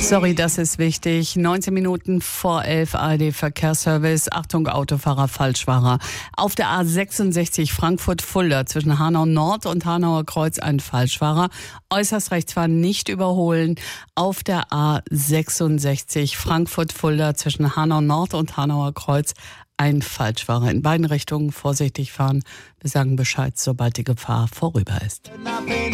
Sorry, das ist wichtig. 19 Minuten vor 11 ARD Verkehrsservice. Achtung, Autofahrer, Falschfahrer. Auf der A66 Frankfurt-Fulda zwischen Hanau Nord und Hanauer Kreuz ein Falschfahrer. Äußerst rechts fahren, nicht überholen. Auf der A66 Frankfurt-Fulda zwischen Hanau Nord und Hanauer Kreuz ein Falschfahrer. In beiden Richtungen vorsichtig fahren. Wir sagen Bescheid, sobald die Gefahr vorüber ist.